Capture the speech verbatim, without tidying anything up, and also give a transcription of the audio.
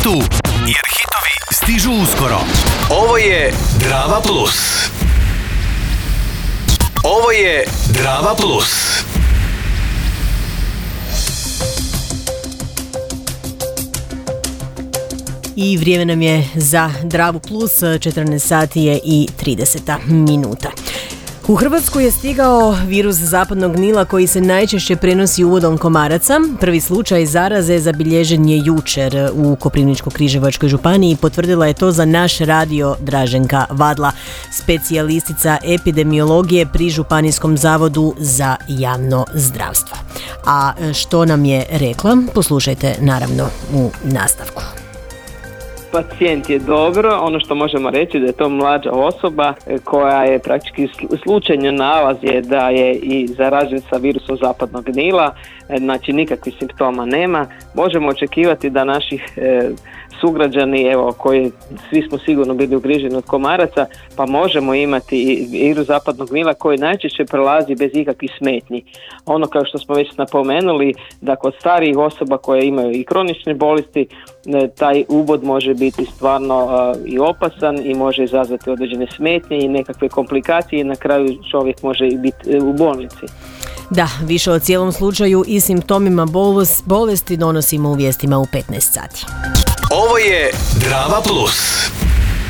tu, jer hitovi stižu uskoro. Ovo je Drava Plus. Ovo je Drava Plus. I vrijeme nam je za Dravu Plus, četrnaest sati je i trideset minuta. U Hrvatsku je stigao virus zapadnog gnila koji se najčešće prenosi uvodom komaraca. Prvi slučaj zaraze zabilježen je jučer u Koprivničko-križevačkoj županiji. Potvrdila je to za naš radio Draženka Vadla, specijalistica epidemiologije pri Županijskom zavodu za javno zdravstvo. A što nam je rekla, poslušajte naravno u nastavku. Pacijent je dobro, ono što možemo reći da je to mlađa osoba koja je praktički slučajno nalaz je da je i zaražen sa virusom zapadnog gnila, znači nikakvih simptoma nema. Možemo očekivati da naši e, sugrađani, evo, koji svi smo sigurno bili ugriženi od komaraca, pa možemo imati i virus zapadnog gnila koji najčešće prelazi bez ikakvih smetnji. Ono kao što smo već napomenuli, da kod starijih osoba koje imaju i kronične bolesti, taj ubod može biti stvarno uh, i opasan i može izazvati određene smetnje i nekakve komplikacije i na kraju čovjek može i biti u bolnici. Da, više o cijelom slučaju i simptomima bolesti donosimo u vijestima u petnaest sati. Ovo je Drava Plus.